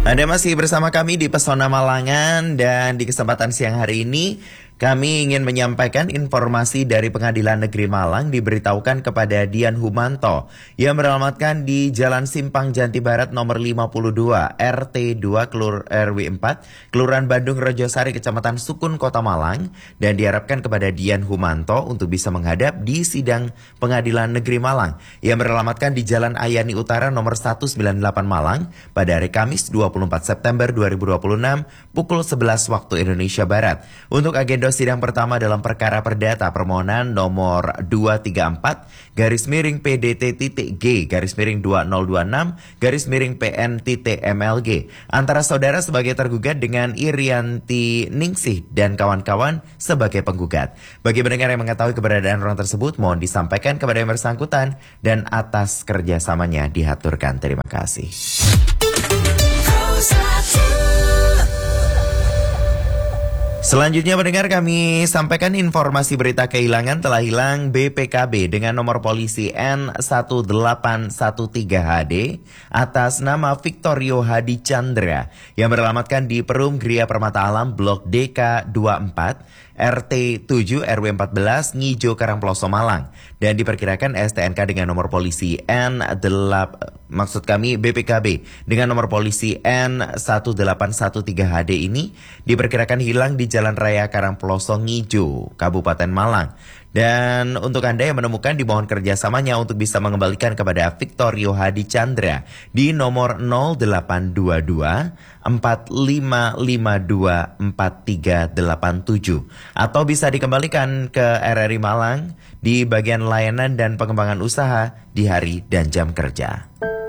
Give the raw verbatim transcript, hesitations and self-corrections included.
Anda masih bersama kami di Pesona Malangan dan di kesempatan siang hari ini kami ingin menyampaikan informasi dari Pengadilan Negeri Malang diberitahukan kepada Dian Humanto yang beralamatkan di Jalan Simpang Janti Barat nomor lima puluh dua R T dua Kelur R W empat Kelurahan Bandung Rejosari Kecamatan Sukun Kota Malang dan diharapkan kepada Dian Humanto untuk bisa menghadap di sidang Pengadilan Negeri Malang yang beralamatkan di Jalan Ayani Utara nomor seratus sembilan puluh delapan Malang pada hari Kamis dua puluh empat September dua ribu dua puluh enam pukul sebelas waktu Indonesia Barat. Untuk agenda sidang pertama dalam perkara perdata permohonan nomor dua tiga empat garis miring P D T titik G garis miring dua nol dua enam garis miring P N titik M L G antara saudara sebagai tergugat dengan Irianti Ningsih dan kawan-kawan sebagai penggugat. Bagi pendengar yang mengetahui keberadaan orang tersebut, mohon disampaikan kepada yang bersangkutan dan atas kerjasamanya dihaturkan. Terima kasih. Selanjutnya pendengar, kami sampaikan informasi berita kehilangan telah hilang B P K B dengan nomor polisi N satu delapan satu tiga H D atas nama Victorio Hadi Chandra yang beralamatkan di Perum Gria Permata Alam Blok D K dua puluh empat R T tujuh R W empat belas Ngijo Karangploso Malang dan diperkirakan S T N K dengan nomor polisi N delapan maksud kami B P K B dengan nomor polisi N satu delapan satu tiga H D ini diperkirakan hilang di Jalan Raya Karangploso Ngijo, Kabupaten Malang. Dan untuk Anda yang menemukan, dimohon kerjasamanya untuk bisa mengembalikan kepada Victorio Hadi Chandra di nomor nol delapan dua dua empat lima lima dua empat tiga delapan tujuh atau bisa dikembalikan ke R R I Malang di bagian layanan dan pengembangan usaha di hari dan jam kerja.